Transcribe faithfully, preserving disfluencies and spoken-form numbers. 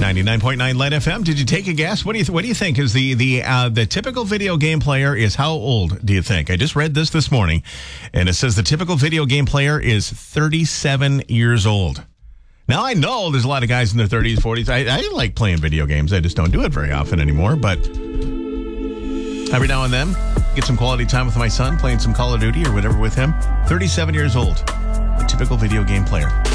ninety-nine point nine Light F M. Did you take a guess? What do you th- What do you think is the the uh, the typical video game player is how old? Do you think? I just read this this morning, and it says the typical video game player is thirty-seven years old. Now I know there's a lot of guys in their thirties, forties. I, I like playing video games. I just don't do it very often anymore. But every now and then, get some quality time with my son, playing some Call of Duty or whatever with him. thirty-seven years old, a typical video game player.